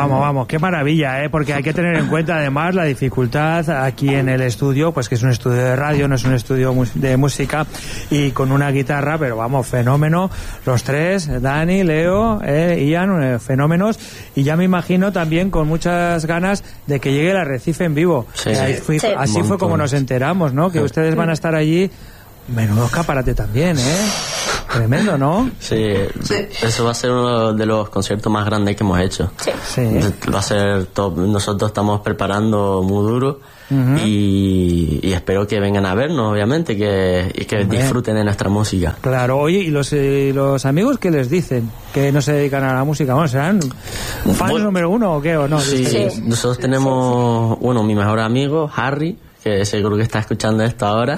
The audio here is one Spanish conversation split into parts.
Vamos, qué maravilla, porque hay que tener en cuenta además la dificultad aquí en el estudio, pues que es un estudio de radio, no es un estudio de música, y con una guitarra, pero vamos, fenómeno, los tres, Dani, Leo, Ian, fenómenos, y ya me imagino también con muchas ganas de que llegue el Arrecife en vivo. Sí. Así fue como nos enteramos, ¿no? Que ustedes van a estar allí. Menudo escaparate también, Tremendo, ¿no? Sí, eso va a ser uno de los conciertos más grandes que hemos hecho. Sí. Va a ser top. Nosotros estamos preparando muy duro y espero que vengan a vernos, obviamente, y que disfruten de nuestra música. Claro, oye, ¿y los amigos qué les dicen? Que no se dedican a la música. Bueno, ¿serán fans número uno o qué? ¿O no? Sí, nosotros tenemos mi mejor amigo, Harry, que seguro que está escuchando esto ahora.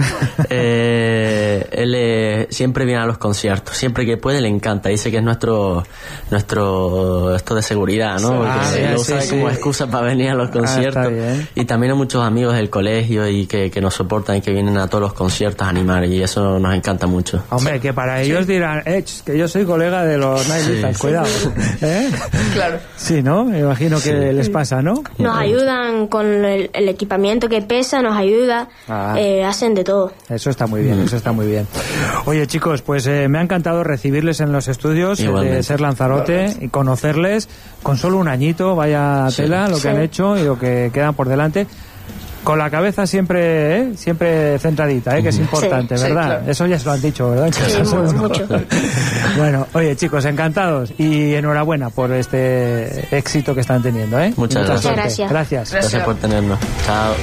Él siempre viene a los conciertos, siempre que puede le encanta, dice que es nuestro esto de seguridad, ¿no? Porque lo usa como excusa para venir a los conciertos. Y también hay muchos amigos del colegio y que nos soportan y que vienen a todos los conciertos a animar, y eso nos encanta mucho. Hombre, que para ellos dirán, que yo soy colega de los Night cuidado. Claro. Sí, ¿no? Me imagino que les pasa, ¿no? Nos ayudan con el equipamiento que pesa, nos ayuda, hacen de todo. Eso está muy bien, eso está muy bien. Oye, chicos, pues me ha encantado recibirles en los estudios de Ser Lanzarote y conocerles con solo un añito, vaya tela lo que han hecho y lo que quedan por delante. Con la cabeza siempre centradita, que es importante, ¿verdad? Claro. Eso ya se lo han dicho, ¿verdad? Sí, mucho. Bueno, oye, chicos, encantados y enhorabuena por este éxito que están teniendo, Muchas gracias. Gracias. Gracias por tenernos. Chao.